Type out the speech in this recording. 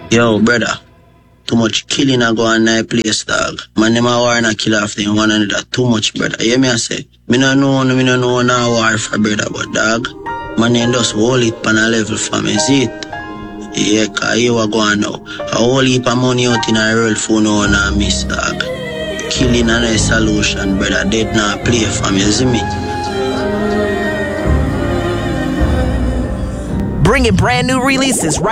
Yo, brother. Too much killing a go on that place, dog. Man, them a war and a kill off them one another. Too much, brother. You hear me I say? Me no know no war for brother, but dog. Man, you just hold it pan a level for me, see it? Yeah, cause you are going now. A whole heap of money out in a world for no one and miss, dog. Killing a nice solution, brother. Dead now play for me, you see me? Bringing brand new releases right